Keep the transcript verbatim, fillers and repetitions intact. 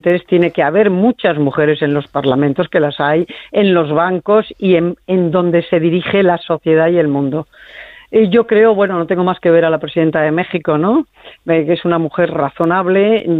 tiene que haber muchas mujeres en los parlamentos, que las hay, en los bancos y en, en donde se dirige la sociedad y el mundo. Y yo creo, bueno, no tengo más que ver a la presidenta de México, ¿no? Eh, que es una mujer razonable.